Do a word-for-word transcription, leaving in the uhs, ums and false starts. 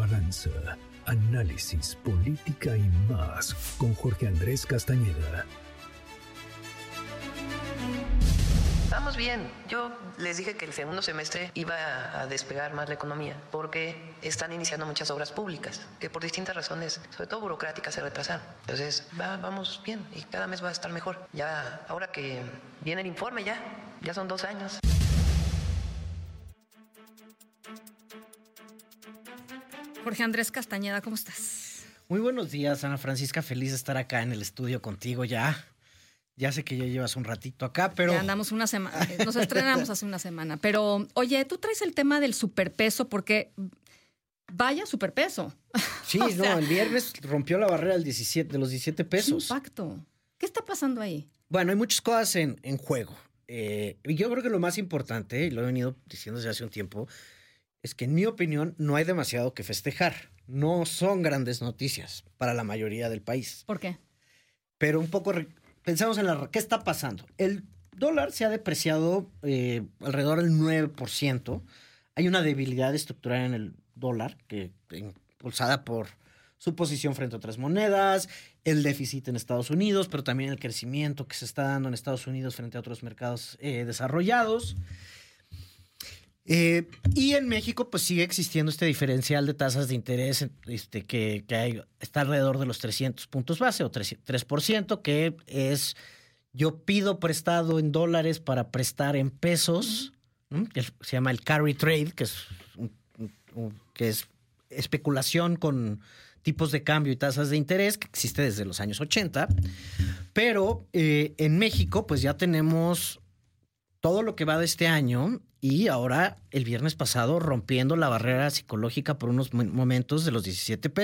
balanza, análisis, política y más con Jorge Andrés Castañeda. Vamos bien. Yo les dije que el segundo semestre iba a despegar más la economía porque están iniciando muchas obras públicas que por distintas razones, sobre todo burocráticas, se retrasaron. Entonces, va, vamos bien y cada mes va a estar mejor. Ya, ahora que viene el informe, ya, ya son dos años. Jorge Andrés Castañeda, ¿cómo estás? Muy buenos días, Ana Francisca. Feliz de estar acá en el estudio contigo ya. Ya sé que ya llevas un ratito acá, pero... Ya andamos una semana, nos estrenamos hace una semana. Pero, oye, tú traes el tema del superpeso porque vaya superpeso. Sí, O no, sea, el viernes rompió la barrera del diecisiete, de los diecisiete pesos. ¿Qué impacto? ¿Qué está pasando ahí? Bueno, hay muchas cosas en, en juego. Eh, yo creo que lo más importante, y lo he venido diciendo desde hace un tiempo, es que en mi opinión no hay demasiado que festejar. No son grandes noticias para la mayoría del país. ¿Por qué? Pero un poco... Re- Pensamos en la, qué está pasando. El dólar se ha depreciado eh, alrededor del nueve por ciento. Hay una debilidad estructural en el dólar, que impulsada por su posición frente a otras monedas, el déficit en Estados Unidos, pero también el crecimiento que se está dando en Estados Unidos frente a otros mercados eh, desarrollados. Eh, y en México, pues sigue existiendo este diferencial de tasas de interés este, que, que hay, está alrededor de los trescientos puntos base o tres por ciento, que es yo pido prestado en dólares para prestar en pesos, ¿no? Que se llama el carry trade, que es, un, un, que es especulación con tipos de cambio y tasas de interés, que existe desde los años ochenta. Pero eh, en México, pues ya tenemos todo lo que va de este año. Y ahora, el viernes pasado, rompiendo la barrera psicológica por unos momentos de los diecisiete pesos.